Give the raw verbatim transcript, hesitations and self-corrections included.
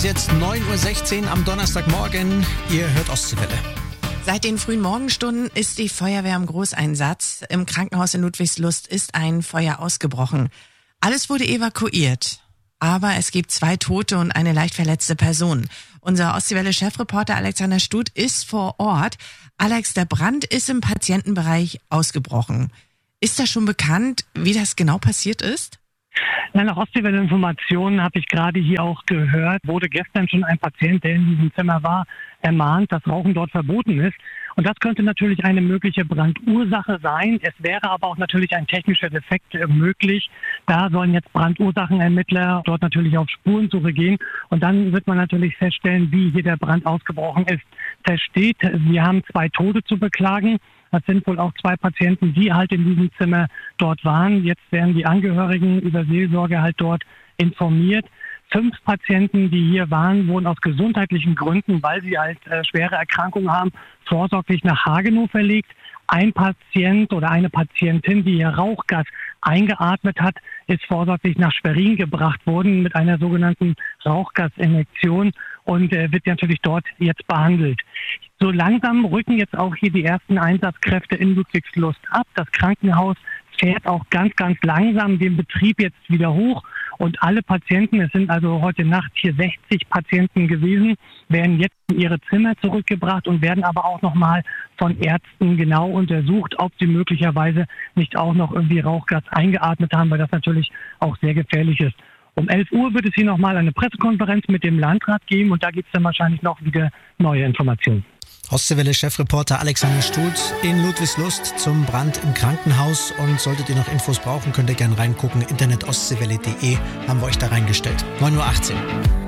ist jetzt neun Uhr sechzehn am Donnerstagmorgen. Ihr hört Ostseewelle. Seit den frühen Morgenstunden ist die Feuerwehr im Großeinsatz. Im Krankenhaus in Ludwigslust ist ein Feuer ausgebrochen. Alles wurde evakuiert. Aber es gibt zwei Tote und eine leicht verletzte Person. Unser Ostseewelle-Chefreporter Alexander Stut ist vor Ort. Alex, der Brand ist im Patientenbereich ausgebrochen. Ist da schon bekannt, wie das genau passiert ist? Na, nach Ostseewelle-Informationen habe ich gerade hier auch gehört, wurde gestern schon ein Patient, der in diesem Zimmer war, ermahnt, dass Rauchen dort verboten ist. Und das könnte natürlich eine mögliche Brandursache sein. Es wäre aber auch natürlich ein technischer Defekt möglich. Da sollen jetzt Brandursachenermittler dort natürlich auf Spurensuche gehen. Und dann wird man natürlich feststellen, wie hier der Brand ausgebrochen ist. Fest steht, wir haben zwei Tote zu beklagen. Das sind wohl auch zwei Patienten, die halt in diesem Zimmer dort waren. Jetzt werden die Angehörigen über Seelsorge halt dort informiert. Fünf Patienten, die hier waren, wurden aus gesundheitlichen Gründen, weil sie halt äh, schwere Erkrankungen haben, vorsorglich nach Hagenow verlegt. Ein Patient oder eine Patientin, die hier Rauchgas eingeatmet hat, ist vorsorglich nach Schwerin gebracht worden mit einer sogenannten Rauchgasinjektion und äh, wird natürlich dort jetzt behandelt. So langsam rücken jetzt auch hier die ersten Einsatzkräfte in Ludwigslust ab. Das Krankenhaus fährt auch ganz, ganz langsam den Betrieb jetzt wieder hoch. Und alle Patienten, es sind also heute Nacht hier sechzig Patienten gewesen, werden jetzt in ihre Zimmer zurückgebracht und werden aber auch nochmal von Ärzten genau untersucht, ob sie möglicherweise nicht auch noch irgendwie Rauchgas eingeatmet haben, weil das natürlich auch sehr gefährlich ist. Um elf Uhr wird es hier nochmal eine Pressekonferenz mit dem Landrat geben und da gibt es dann wahrscheinlich noch wieder neue Informationen. Ostseewelle-Chefreporter Alexander Stut in Ludwigslust zum Brand im Krankenhaus. Und solltet ihr noch Infos brauchen, könnt ihr gerne reingucken. Internet ostseewelle punkt de haben wir euch da reingestellt. neun Uhr achtzehn.